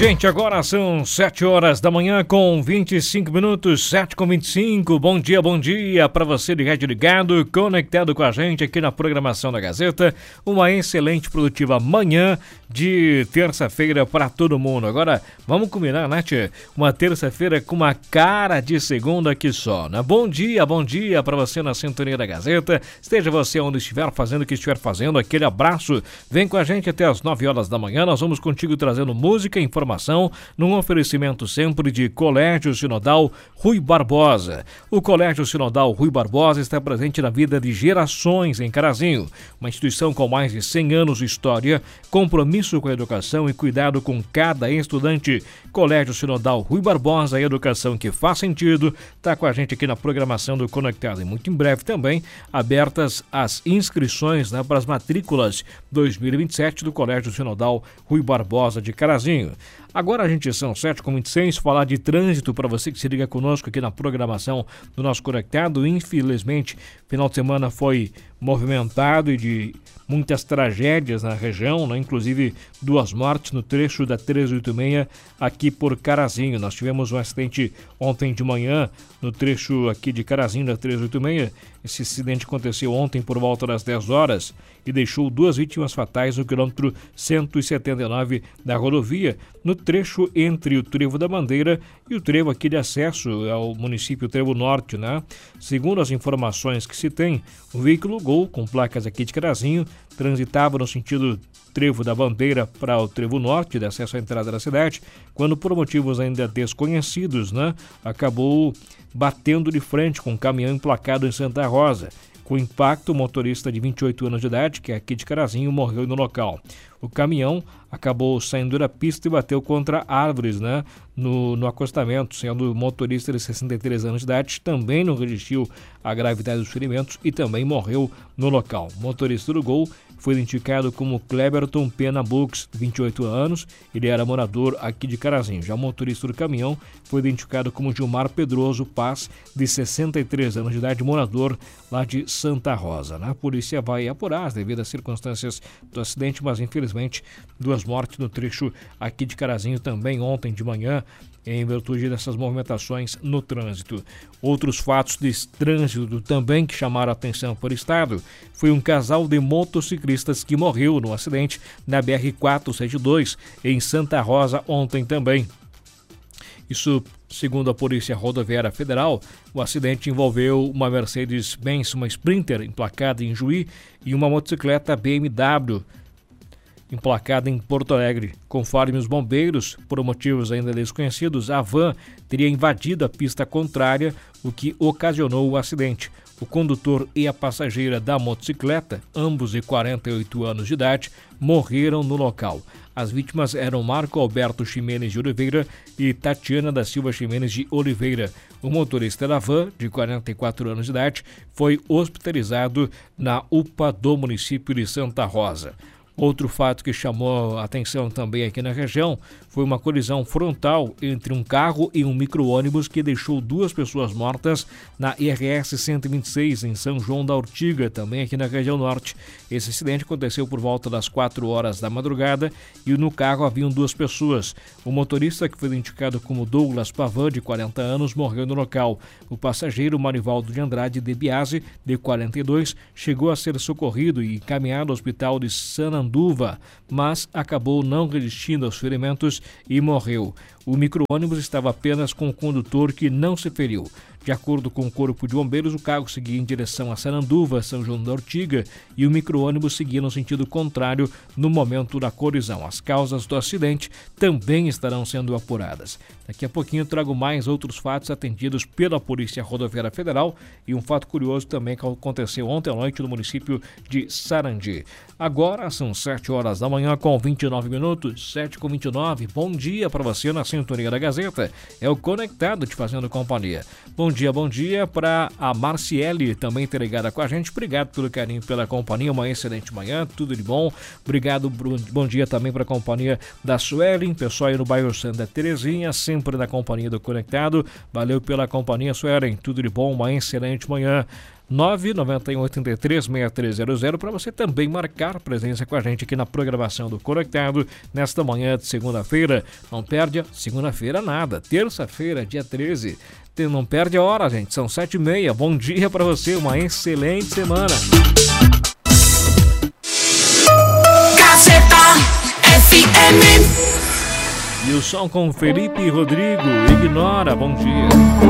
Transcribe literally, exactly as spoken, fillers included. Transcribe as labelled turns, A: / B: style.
A: Gente, agora são sete horas da manhã com vinte e cinco minutos, sete com vinte e cinco. Bom dia, bom dia para você de rádio ligado, conectado com a gente aqui na programação da Gazeta. Uma excelente, produtiva manhã de terça-feira para todo mundo. Agora, vamos combinar, né, tia? Uma terça-feira com uma cara de segunda que só, né? Bom dia, bom dia para você na sintonia da Gazeta. Esteja você onde estiver fazendo o que estiver fazendo, aquele abraço. Vem com a gente até as nove horas da manhã. Nós vamos contigo trazendo música e informação num oferecimento sempre de Colégio Sinodal Rui Barbosa. O Colégio Sinodal Rui Barbosa está presente na vida de gerações em Carazinho, uma instituição com mais de cem anos de história, compromisso com a educação e cuidado com cada estudante. Colégio Sinodal Rui Barbosa, a educação que faz sentido, está com a gente aqui na programação do Conectado. E muito em breve também abertas as inscrições, né, para as matrículas dois mil e vinte e sete do Colégio Sinodal Rui Barbosa de Carazinho. Agora a gente são sete com vinte e seis, falar de trânsito para você que se liga conosco aqui na programação do nosso Conectado. Infelizmente, final de semana foi movimentado e de muitas tragédias na região, né? Inclusive duas mortes no trecho da trezentos e oitenta e seis aqui por Carazinho. Nós tivemos um acidente ontem de manhã no trecho aqui de Carazinho da trezentos e oitenta e seis. Esse acidente aconteceu ontem por volta das dez horas e deixou duas vítimas fatais no quilômetro cento e setenta e nove da rodovia, no trecho entre o Trevo da Bandeira e o trevo aqui de acesso ao município Trevo Norte, né? Segundo as informações que se tem, o veículo Gol com placas aqui de Carazinho transitava no sentido Trevo da Bandeira para o Trevo Norte, de acesso à entrada da cidade, quando por motivos ainda desconhecidos, né, acabou batendo de frente com um caminhão emplacado em Santa Rosa. Com o impacto, o motorista de vinte e oito anos de idade, que é aqui de Carazinho, morreu no local. O caminhão acabou saindo da pista e bateu contra árvores, né, no, no acostamento, sendo o motorista de sessenta e três anos de idade, também não resistiu à gravidade dos ferimentos e também morreu no local. O motorista do Gol foi identificado como Cleberton Pena Bux, vinte e oito anos, ele era morador aqui de Carazinho. Já o motorista do caminhão foi identificado como Gilmar Pedroso Paz, de sessenta e três anos de idade, morador lá de Santa Rosa. A polícia vai apurar as devidas circunstâncias do acidente, mas infelizmente duas mortes no trecho aqui de Carazinho também ontem de manhã, em virtude dessas movimentações no trânsito. Outros fatos de trânsito também que chamaram a atenção por estado foi um casal de motociclistas que morreu no acidente na B R quatrocentos e setenta e dois em Santa Rosa ontem também. Isso, segundo a Polícia Rodoviária Federal, o acidente envolveu uma Mercedes-Benz, uma Sprinter emplacada em Juí e uma motocicleta B M W emplacada em Porto Alegre. Conforme os bombeiros, por motivos ainda desconhecidos, a van teria invadido a pista contrária, o que ocasionou o acidente. O condutor e a passageira da motocicleta, ambos de quarenta e oito anos de idade, morreram no local. As vítimas eram Marco Alberto Ximenes de Oliveira e Tatiana da Silva Ximenes de Oliveira. O motorista da van, de quarenta e quatro anos de idade, foi hospitalizado na U P A do município de Santa Rosa. Outro fato que chamou a atenção também aqui na região foi uma colisão frontal entre um carro e um micro-ônibus que deixou duas pessoas mortas na I R S cento e vinte e seis, em São João da Ortiga, também aqui na região norte. Esse acidente aconteceu por volta das quatro horas da madrugada e no carro haviam duas pessoas. O motorista, que foi identificado como Douglas Pavan, de quarenta anos, morreu no local. O passageiro, Marivaldo de Andrade de Biase, de quarenta e dois, chegou a ser socorrido e encaminhado ao hospital de Sananduva, mas acabou não resistindo aos ferimentos e morreu. O micro-ônibus estava apenas com o condutor, que não se feriu. De acordo com o Corpo de Bombeiros, o carro seguia em direção a Sananduva, São João da Ortiga, e o micro-ônibus seguia no sentido contrário no momento da colisão. As causas do acidente também estarão sendo apuradas. Daqui a pouquinho eu trago mais outros fatos atendidos pela Polícia Rodoviária Federal e um fato curioso também que aconteceu ontem à noite no município de Sarandi. Agora são sete horas da manhã com vinte e nove minutos, sete com vinte e nove. Bom dia para você na sintonia da Gazeta. É o Conectado te fazendo companhia. Bom dia, bom dia para a Marciele, também tá ligada com a gente. Obrigado pelo carinho, pela companhia. Uma excelente manhã, tudo de bom. Obrigado, bom dia também para a companhia da Suelen, pessoal aí no bairro Santa Terezinha, sempre na companhia do Conectado. Valeu pela companhia, Suelen, tudo de bom, uma excelente manhã. nove nove um oito três seis três zero zero para você também marcar presença com a gente aqui na programação do Conectado nesta manhã de segunda-feira. Não perde a segunda-feira nada, terça-feira, dia treze. Não perde a hora, gente, são sete e meia. Bom dia para você, uma excelente semana.
B: Gazeta F M.
A: E o som com Felipe Rodrigo, Ignora, bom dia.